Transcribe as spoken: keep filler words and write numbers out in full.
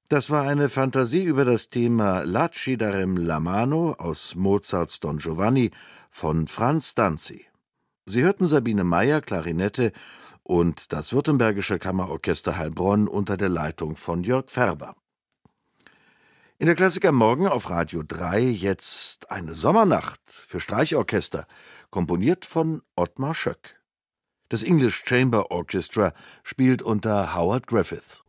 Das war eine Fantasie über das Thema La ci darem la mano aus Mozarts Don Giovanni von Franz Danzi. Sie hörten Sabine Meyer, Klarinette, und das Württembergische Kammerorchester Heilbronn unter der Leitung von Jörg Färber. In der Klassik am Morgen auf Radio drei jetzt eine Sommernacht für Streichorchester, komponiert von Ottmar Schöck. Das English Chamber Orchestra spielt unter Howard Griffith.